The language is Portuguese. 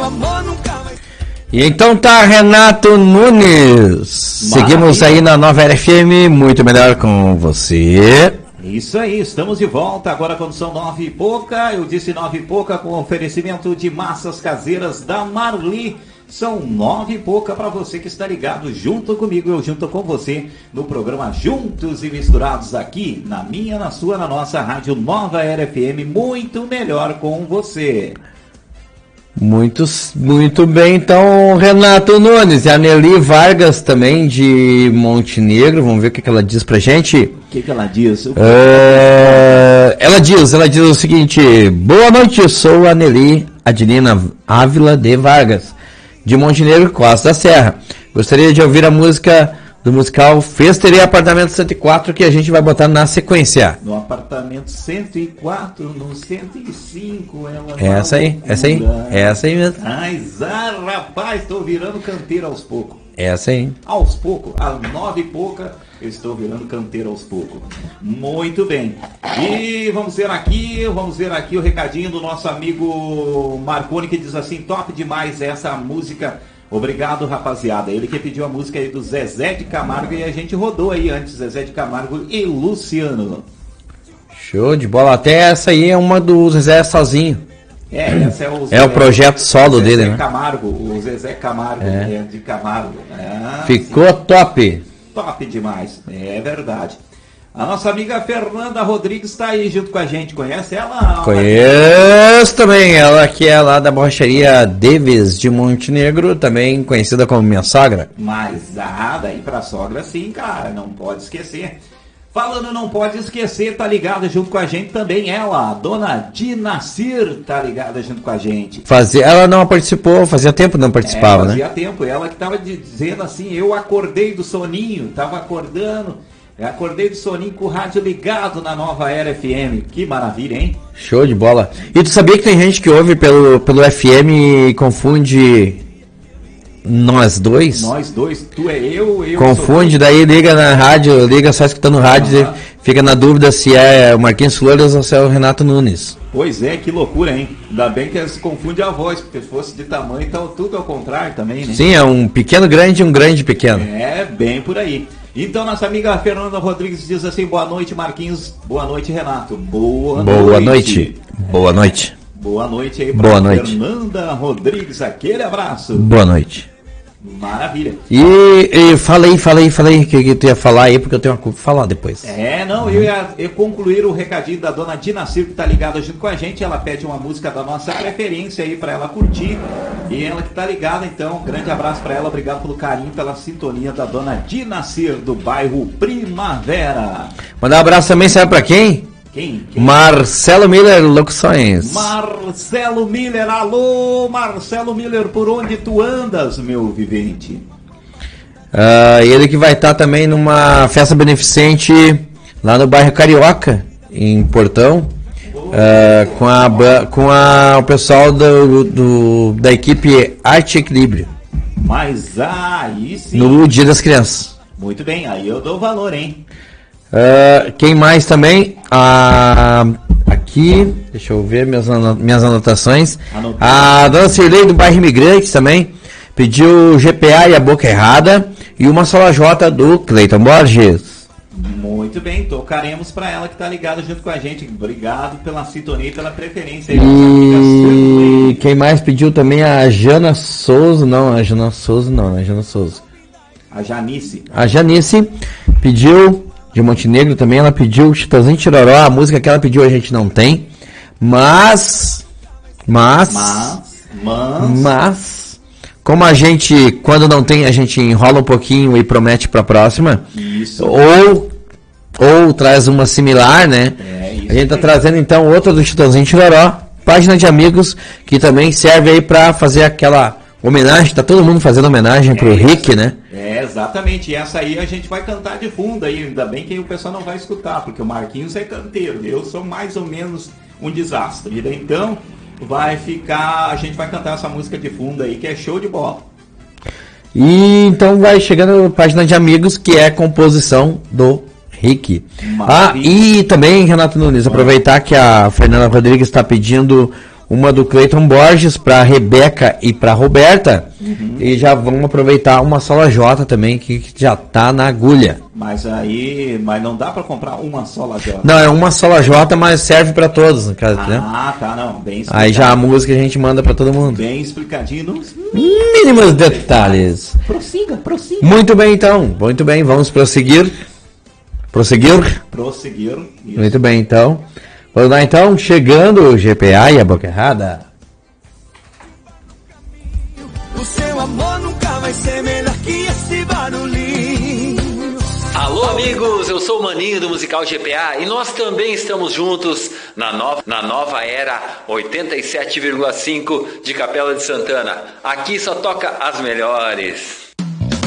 E então tá, Renato Nunes. Seguimos aí na Nova Era FM, muito melhor com você. Isso aí, estamos de volta agora quando são 9 e pouca. Eu disse 9 e pouca com oferecimento de massas caseiras da Marli. São 9 e pouca para você que está ligado junto comigo, eu junto com você no programa Juntos e Misturados aqui na minha, na sua, na nossa rádio Nova Era FM, muito melhor com você. Muito bem, então, Renato Nunes e a Nelly Vargas também de Montenegro, vamos ver o que ela diz pra gente. O que ela diz? Ela diz o seguinte: boa noite, eu sou a Nelly Adelina Ávila de Vargas, de Montenegro, Costa da Serra. Gostaria de ouvir a música do musical Festeria Apartamento 104, que a gente vai botar na sequência. No apartamento 104, no 105, ela essa aí mesmo. Rapaz, estou virando canteiro aos poucos. Essa aí. Aos poucos, às 9 e pouca, eu estou virando canteiro aos poucos. Muito bem. E vamos ver aqui o recadinho do nosso amigo Marconi, que diz assim: top demais essa música. Obrigado, rapaziada. Ele que pediu a música aí do Zezé de Camargo e a gente rodou aí antes, Zezé de Camargo e Luciano. Show de bola. Até essa aí é uma do Zezé sozinho. Essa é o projeto solo Zezé dele, né? Camargo, o Zezé Camargo, de Camargo. Ficou sim. Top. Top demais, é verdade. A nossa amiga Fernanda Rodrigues está aí junto com a gente. Conhece ela? Conheço também. Ela que é lá da borracharia Davis de Montenegro, também conhecida como minha sogra. Mas daí pra sogra sim, cara, não pode esquecer. Falando não pode esquecer, tá ligada junto com a gente também ela, a dona Dinacir, tá ligada junto com a gente. Ela não participou, fazia tempo que não participava, fazia tempo, ela que tava dizendo assim, eu acordei do soninho, tava acordando... acordei do soninho com o rádio ligado na Nova Era FM. Que maravilha, hein? Show de bola. E tu sabia que tem gente que ouve pelo FM e confunde nós dois? Nós dois, tu é eu confunde, daí liga na rádio, liga só escutando rádio e fica na dúvida se é o Marquinhos Flores ou se é o Renato Nunes. Pois é, que loucura, hein? Ainda bem que se confunde a voz, porque se fosse de tamanho, então tudo ao contrário também, né? Sim, é um pequeno grande e um grande pequeno. É, bem por aí. Então, nossa amiga Fernanda Rodrigues diz assim: boa noite, Marquinhos. Boa noite, Renato. Boa noite. Boa noite. Boa noite aí pra Fernanda Rodrigues. Aquele abraço. Boa noite. Maravilha. E falei que tu ia falar aí, porque eu tenho uma coisa pra falar depois. Eu ia concluir o recadinho da dona Dinacir, que tá ligada junto com a gente. Ela pede uma música da nossa preferência aí pra ela curtir. E ela que tá ligada, então, um grande abraço pra ela. Obrigado pelo carinho, pela sintonia da dona Dinacir, do bairro Primavera. Mandar um abraço também, sabe pra quem? Quem? Marcelo Miller, Locuções. Marcelo Miller, alô Marcelo Miller, por onde tu andas, meu vivente? Ele que vai estar também numa festa beneficente lá no bairro Carioca, em Portão, com o pessoal da equipe Arte e Equilíbrio. Mas aí sim. No Dia das Crianças. Muito bem, aí eu dou valor, hein? Quem mais também? Aqui, deixa eu ver minhas anotações. A dona Cirlei do bairro Imigrantes também pediu GPA e a Boca Errada e uma sola J do Cleiton Borges. Muito bem, tocaremos para ela que está ligada junto com a gente. Obrigado pela sintonia e pela preferência. E quem mais pediu também? A Jana Souza. A Janice. A Janice pediu, de Montenegro também, ela pediu Chitãozinho Chororó. A música que ela pediu a gente não tem, mas como a gente, quando não tem, a gente enrola um pouquinho e promete para a próxima. Isso. Ou traz uma similar, né? A gente tá trazendo então outra do Chitãozinho Chororó, página de amigos, que também serve aí para fazer aquela homenagem. Tá todo mundo fazendo homenagem pro Rick, né? Exatamente. E essa aí a gente vai cantar de fundo aí. Ainda bem que o pessoal não vai escutar, porque o Marquinhos é canteiro. Eu sou mais ou menos um desastre. Então, a gente vai cantar essa música de fundo aí, que é show de bola. E então vai chegando a página de amigos, que é a composição do Rick. E também, Renato Nunes, aproveitar que a Fernanda Rodrigues está pedindo uma do Cleiton Borges para Rebeca e para Roberta. E já vamos aproveitar uma sola J também, que já tá na agulha. Mas não dá para comprar uma sola J. Não, é uma sola J, mas serve para todos, no caso, né? Tá, não, bem explicadinho. Aí já a música a gente manda para todo mundo. Bem explicadinho nos Mínimos detalhes. Prossiga. Muito bem, então. Muito bem, vamos prosseguir. Prosseguir. Isso. Muito bem, então. Vamos lá, então. Chegando o GPA e a Boca Errada. O seu amor nunca vai ser melhor que esse barulhinho. Alô, amigos, eu sou o Maninho do Musical GPA e nós também estamos juntos na nova era 87,5 de Capela de Santana. Aqui só toca as melhores.